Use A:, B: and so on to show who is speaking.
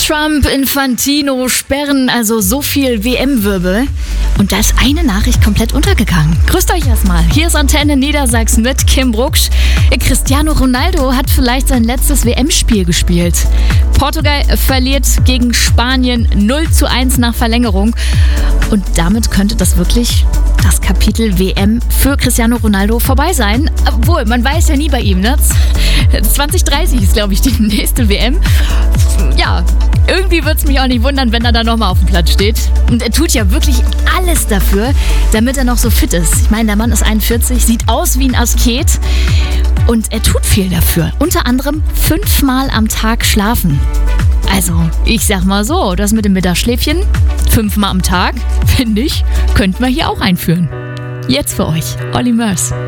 A: Trump, Infantino, Sperren, also so viel WM-Wirbel. Und da ist eine Nachricht komplett untergegangen. Grüßt euch erstmal. Hier ist Antenne Niedersachsen mit Kim Brucksch. Cristiano Ronaldo hat vielleicht sein letztes WM-Spiel gespielt. Portugal verliert gegen Spanien 0:1 nach Verlängerung. Und damit könnte das wirklich das Kapitel WM für Cristiano Ronaldo vorbei sein. Obwohl, man weiß ja nie bei ihm, ne? 2030 ist, glaube ich, die nächste WM. Ja, irgendwie würde es mich auch nicht wundern, wenn er da nochmal auf dem Platz steht. Und er tut ja wirklich alles dafür, damit er noch so fit ist. Ich meine, der Mann ist 41, sieht aus wie ein Asket und er tut viel dafür. Unter anderem 5-mal am Tag schlafen. Also, ich sag mal so, das mit dem Mittagsschläfchen 5-mal am Tag, finde ich, könnten wir hier auch einführen. Jetzt für euch, Olly Murs.